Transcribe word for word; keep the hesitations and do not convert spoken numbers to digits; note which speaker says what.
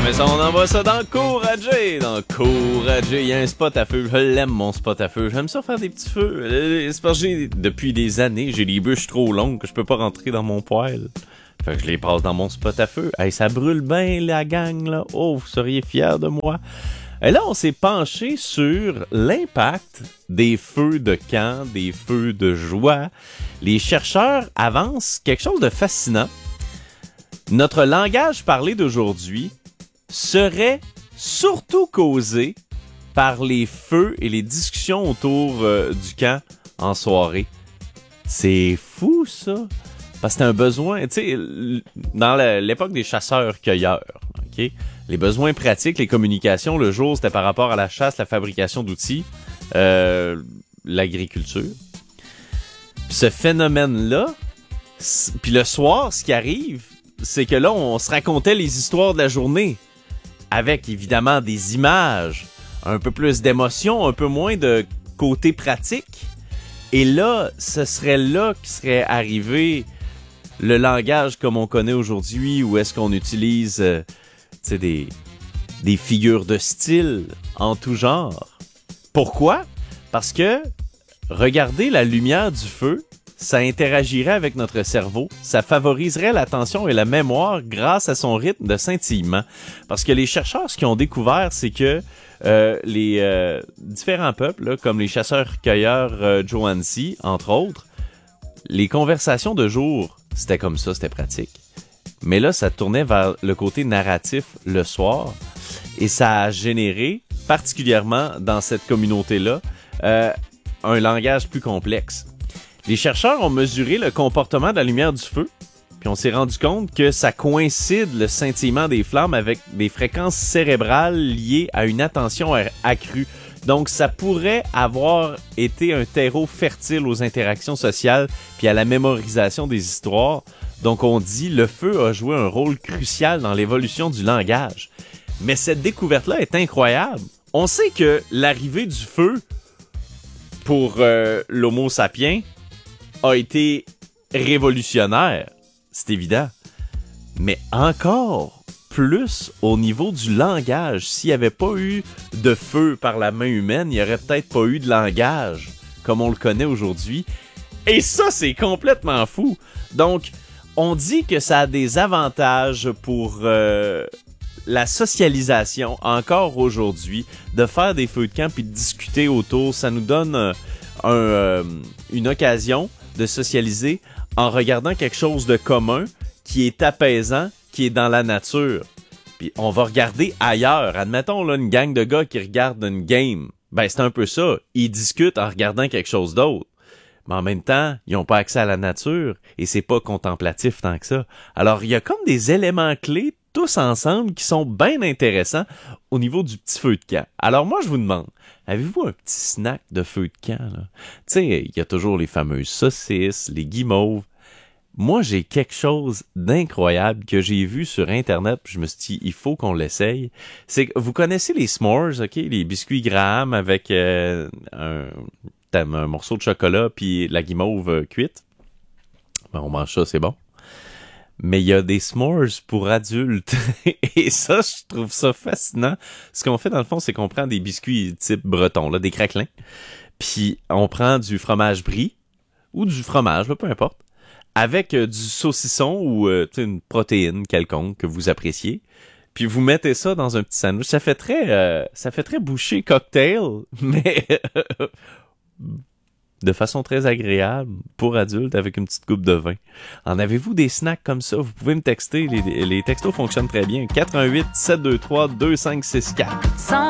Speaker 1: mais ça, on envoie ça dans Courageux. Dans Courageux, il y a un spot à feu. Je l'aime, mon spot à feu. J'aime ça faire des petits feux. C'est parce que j'ai, depuis des années, j'ai des bûches trop longues que je peux pas rentrer dans mon poêle. Fait que je les passe dans mon spot à feu. Hey, ça brûle bien, la gang, là. Oh, vous seriez fiers de moi. Et là, on s'est penché sur l'impact des feux de camp, des feux de joie. Les chercheurs avancent quelque chose de fascinant. Notre langage parlé d'aujourd'hui serait surtout causé par les feux et les discussions autour euh, du camp en soirée. C'est fou, ça! Parce que c'est un besoin, tu sais, dans la, l'époque des chasseurs-cueilleurs, ok, les besoins pratiques, les communications, le jour, c'était par rapport à la chasse, la fabrication d'outils, euh, l'agriculture. Puis ce phénomène-là, puis le soir, ce qui arrive, c'est que là, on se racontait les histoires de la journée, avec évidemment des images, un peu plus d'émotion, un peu moins de côté pratique. Et là, ce serait là qui serait arrivé le langage comme on connaît aujourd'hui, où est-ce qu'on utilise euh, tu sais, des, des figures de style en tout genre. Pourquoi? Parce que regarder la lumière du feu, ça interagirait avec notre cerveau, ça favoriserait l'attention et la mémoire grâce à son rythme de scintillement. Parce que les chercheurs, ce qu'ils ont découvert, c'est que euh, les euh, différents peuples, là, comme les chasseurs-cueilleurs euh, Johansi, entre autres, les conversations de jour, c'était comme ça, c'était pratique. Mais là, ça tournait vers le côté narratif le soir et ça a généré, particulièrement dans cette communauté-là, euh, un langage plus complexe. Les chercheurs ont mesuré le comportement de la lumière du feu, puis on s'est rendu compte que ça coïncide le scintillement des flammes avec des fréquences cérébrales liées à une attention accrue. Donc, ça pourrait avoir été un terreau fertile aux interactions sociales puis à la mémorisation des histoires. Donc, on dit le feu a joué un rôle crucial dans l'évolution du langage. Mais cette découverte-là est incroyable. On sait que l'arrivée du feu pour euh, l'Homo sapiens a été révolutionnaire, c'est évident. Mais encore plus au niveau du langage. S'il n'y avait pas eu de feu par la main humaine, il n'y aurait peut-être pas eu de langage comme on le connaît aujourd'hui. Et ça, c'est complètement fou. Donc, on dit que ça a des avantages pour euh, la socialisation encore aujourd'hui, de faire des feux de camp puis de discuter autour. Ça nous donne euh, un, euh, une occasion de socialiser en regardant quelque chose de commun qui est apaisant, qui est dans la nature. Puis on va regarder ailleurs. Admettons là une gang de gars qui regardent une game. Ben c'est un peu ça. Ils discutent en regardant quelque chose d'autre. Mais en même temps, ils n'ont pas accès à la nature et c'est pas contemplatif tant que ça. Alors il y a comme des éléments clés tous ensemble qui sont bien intéressants au niveau du petit feu de camp. Alors moi je vous demande, avez-vous un petit snack de feu de camp là? Tu sais, il y a toujours les fameuses saucisses, les guimauves. Moi, j'ai quelque chose d'incroyable que j'ai vu sur Internet, puis je me suis dit, il faut qu'on l'essaye. C'est que vous connaissez les s'mores, ok, les biscuits Graham avec euh, un, un morceau de chocolat puis la guimauve euh, cuite. Ben, on mange ça, c'est bon. Mais il y a des s'mores pour adultes. Et ça, je trouve ça fascinant. Ce qu'on fait, dans le fond, c'est qu'on prend des biscuits type breton, là, des craquelins. Puis on prend du fromage brie, ou du fromage, là, peu importe, avec euh, du saucisson ou euh, une protéine quelconque que vous appréciez. Puis vous mettez ça dans un petit sandwich. Ça fait très, euh, ça fait très boucher cocktail, mais de façon très agréable pour adultes avec une petite coupe de vin. En avez-vous des snacks comme ça? Vous pouvez me texter. Les, les textos fonctionnent très bien. quatre un huit, sept deux trois, deux cinq six quatre.